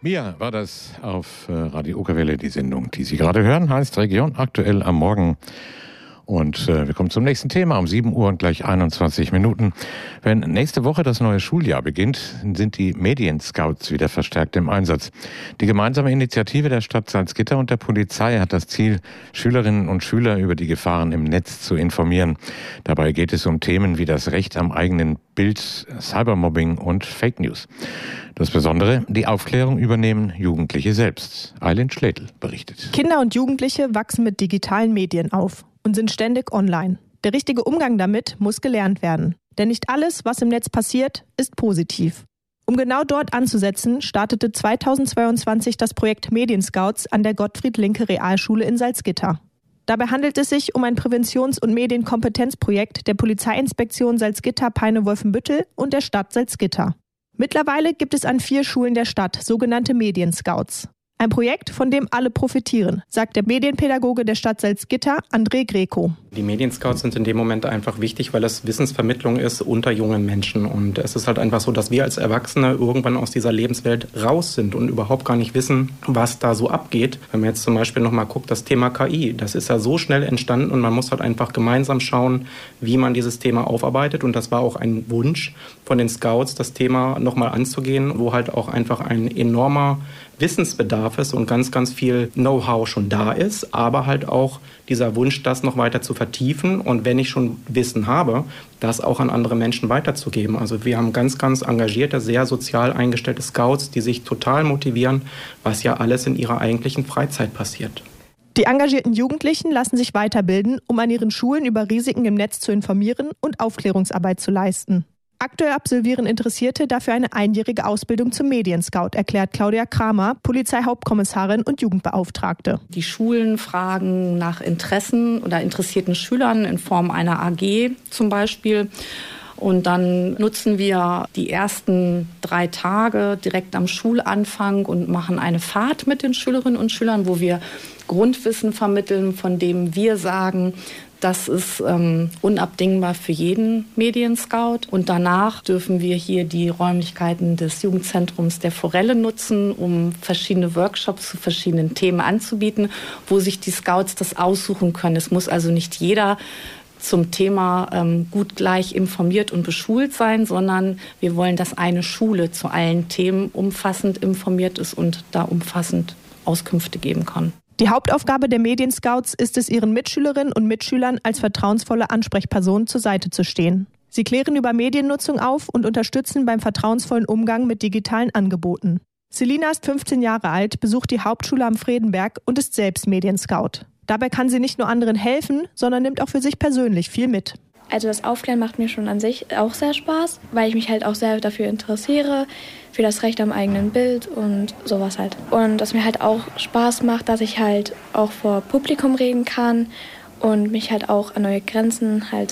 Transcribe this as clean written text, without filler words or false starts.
Mia war das auf Radio Okerwelle. Die Sendung, die Sie gerade hören, heißt Region aktuell am Morgen. Und wir kommen zum nächsten Thema um 7 Uhr und gleich 21 Minuten. Wenn nächste Woche das neue Schuljahr beginnt, sind die Medienscouts wieder verstärkt im Einsatz. Die gemeinsame Initiative der Stadt Salzgitter und der Polizei hat das Ziel, Schülerinnen und Schüler über die Gefahren im Netz zu informieren. Dabei geht es um Themen wie das Recht am eigenen Bild, Cybermobbing und Fake News. Das Besondere, die Aufklärung übernehmen Jugendliche selbst. Eileen Schlädl berichtet. Kinder und Jugendliche wachsen mit digitalen Medien auf und sind ständig online. Der richtige Umgang damit muss gelernt werden. Denn nicht alles, was im Netz passiert, ist positiv. Um genau dort anzusetzen, startete 2022 das Projekt Medienscouts an der Gottfried-Linke-Realschule in Salzgitter. Dabei handelt es sich um ein Präventions- und Medienkompetenzprojekt der Polizeiinspektion Salzgitter-Peine-Wolfenbüttel und der Stadt Salzgitter. Mittlerweile gibt es an 4 Schulen der Stadt sogenannte Medienscouts. Ein Projekt, von dem alle profitieren, sagt der Medienpädagoge der Stadt Salzgitter, André Greco. Die Medienscouts sind in dem Moment einfach wichtig, weil es Wissensvermittlung ist unter jungen Menschen. Und es ist halt einfach so, dass wir als Erwachsene irgendwann aus dieser Lebenswelt raus sind und überhaupt gar nicht wissen, was da so abgeht. Wenn man jetzt zum Beispiel nochmal guckt, das Thema KI, das ist ja so schnell entstanden und man muss halt einfach gemeinsam schauen, wie man dieses Thema aufarbeitet. Und das war auch ein Wunsch von den Scouts, das Thema nochmal anzugehen, wo halt auch einfach ein enormer Wissensbedarf ist und ganz, ganz viel Know-how schon da ist, aber halt auch dieser Wunsch, das noch weiter zu vertiefen und wenn ich schon Wissen habe, das auch an andere Menschen weiterzugeben. Also wir haben ganz, ganz engagierte, sehr sozial eingestellte Scouts, die sich total motivieren, was ja alles in ihrer eigentlichen Freizeit passiert. Die engagierten Jugendlichen lassen sich weiterbilden, um an ihren Schulen über Risiken im Netz zu informieren und Aufklärungsarbeit zu leisten. Aktuell absolvieren Interessierte dafür eine einjährige Ausbildung zum Medienscout, erklärt Claudia Kramer, Polizeihauptkommissarin und Jugendbeauftragte. Die Schulen fragen nach Interessen oder interessierten Schülern in Form einer AG zum Beispiel. Und dann nutzen wir die ersten 3 Tage direkt am Schulanfang und machen eine Fahrt mit den Schülerinnen und Schülern, wo wir Grundwissen vermitteln, von dem wir sagen, das ist unabdingbar für jeden Medienscout. Und danach dürfen wir hier die Räumlichkeiten des Jugendzentrums der Forelle nutzen, um verschiedene Workshops zu verschiedenen Themen anzubieten, wo sich die Scouts das aussuchen können. Es muss also nicht jeder zum Thema gut gleich informiert und beschult sein, sondern wir wollen, dass eine Schule zu allen Themen umfassend informiert ist und da umfassend Auskünfte geben kann. Die Hauptaufgabe der Medienscouts ist es, ihren Mitschülerinnen und Mitschülern als vertrauensvolle Ansprechperson zur Seite zu stehen. Sie klären über Mediennutzung auf und unterstützen beim vertrauensvollen Umgang mit digitalen Angeboten. Selina ist 15 Jahre alt, besucht die Hauptschule am Fredenberg und ist selbst Medienscout. Dabei kann sie nicht nur anderen helfen, sondern nimmt auch für sich persönlich viel mit. Also das Aufklären macht mir schon an sich auch sehr Spaß, weil ich mich halt auch sehr dafür interessiere, für das Recht am eigenen Bild und sowas halt. Und dass mir halt auch Spaß macht, dass ich halt auch vor Publikum reden kann und mich halt auch an neue Grenzen halt